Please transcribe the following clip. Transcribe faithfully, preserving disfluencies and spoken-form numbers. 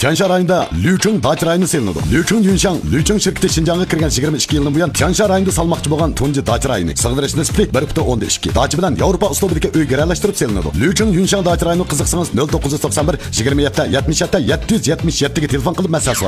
Tiansha rayonida Liucheng dacha rayoni selinadi. Liucheng Yunshang, Liucheng shirkati Xinjiangga kirgan yigirma ikki yildan buyon Tiansha rayonida salmoqchi bo'lgan tunji dacha rayoni. Sig'dirish nisbati bir butun o'ndan ikki. Dacha bilan Yevropa uslubidagi uy garalashtirib selinadi. Liucheng Yunshang dacha rayoni qiziqsangiz nol to'qqiz to'qson bir yigirma yetti yetmish yetti yetti yuz yetmish yetti ga telefon qilib maslahat